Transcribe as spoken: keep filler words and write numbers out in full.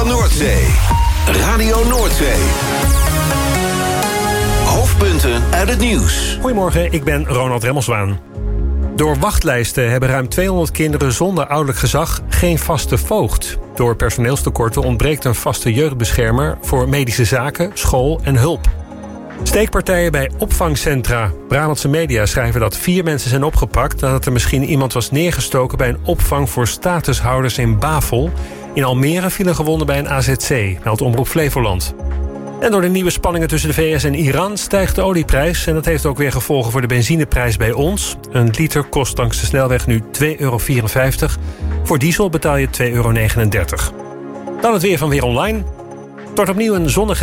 dan Noordzee. Radio Noordzee. Hoofdpunten uit het nieuws. Goedemorgen, ik ben Ronald Remmelswaan. Door wachtlijsten hebben ruim tweehonderd kinderen zonder ouderlijk gezag geen vaste voogd. Door personeelstekorten ontbreekt een vaste jeugdbeschermer voor medische zaken, school en hulp. Steekpartijen bij opvangcentra. Brabantse media schrijven dat vier mensen zijn opgepakt nadat er misschien iemand was neergestoken bij een opvang voor statushouders in Bavel. In Almere vielen gewonden bij een A Z C, meldt Omroep Flevoland. En door de nieuwe spanningen tussen de V S en Iran stijgt de olieprijs. En dat heeft ook weer gevolgen voor de benzineprijs bij ons. Een liter kost langs de snelweg nu twee euro vierenvijftig. Voor diesel betaal je twee euro negenendertig. Dan het weer van Weer Online. Tot opnieuw een zonnige